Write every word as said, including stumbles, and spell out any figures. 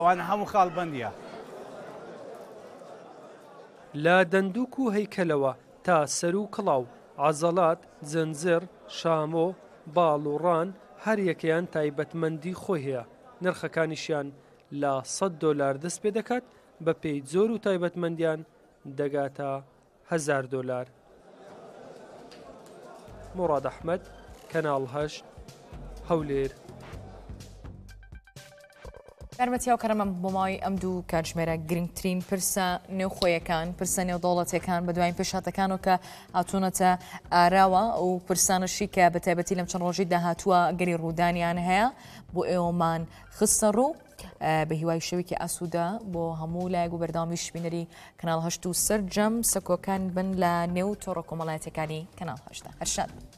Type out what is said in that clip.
ئەوانە هەموو خاڵبەندیە لە دەندووک و هەیکەلەوە تا سەر و کڵاو، عەزەڵات، جەنجەر، شامۆ، باڵ و ڕان هەر یەکەیان تایبەتمەندی خۆی هەیە. نرخەکانیشیان لە سەد دۆلار دەست پێ دەکات، بە پێی جۆر و تایبەتمەندیان دەگاتە هەزار دۆلار. موراد ئەحمەد، کەناڵ هەشت، هەولێر. یارمەتیاو کەرەمە بۆ ماوەی ئەم دوو کاتژمێرە گرنگترین پرسە نێوخۆیەکان، پرسە نێودەوڵەتیەکان بە دوایین پێشهاتەکانەوە کە هاتوونەتە ئاراوە و پرسانشی کە بە تایبەتی لەم چەند ڕۆژی داهاتووە گەری ڕوودانیان هەیە بۆ ئێوەمان خستە ڕوو بە هیوای شەوێکی ئاسوودە بۆ هەموو لایەک و بەردەوامی شبینەری کەناڵ هەشت و سەرجەم سەکۆکان بن لە نێو تۆڕە کۆمەڵایەتیەکانی کەناڵ هەشتە. هەرشاد.